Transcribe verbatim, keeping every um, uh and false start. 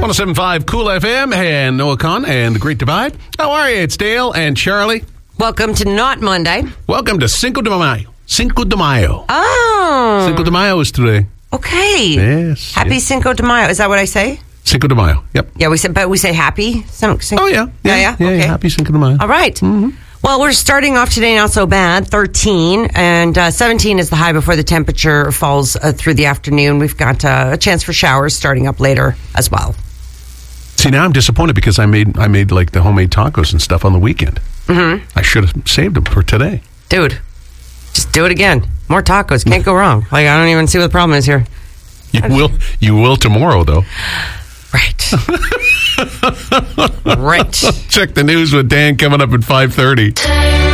one oh seven point five Cool F M and Noah Khan and The Great Divide. How are you? It's Dale and Charlie. Welcome to Not Monday. Welcome to Cinco de Mayo. Cinco de Mayo. Oh. Cinco de Mayo is today. Okay. Yes. Happy yes. Cinco de Mayo. Is that what I say? Cinco de Mayo. Yep. Yeah, we said, but we say happy. Cin- Cin- Oh, yeah. Yeah, yeah. Yeah, okay. yeah, happy Cinco de Mayo. All right. Mm-hmm. Well, we're starting off today not so bad, thirteen, and uh, seventeen is the high before the temperature falls uh, through the afternoon. We've got uh, a chance for showers starting up later as well. See, now I'm disappointed because I made I made like the homemade tacos and stuff on the weekend. Mm-hmm. I should have saved them for today. Dude, just do it again. More tacos. Can't go wrong. Like, I don't even see what the problem is here. You will you will tomorrow, though. Right. Right. Check the news with Dan coming up at five thirty.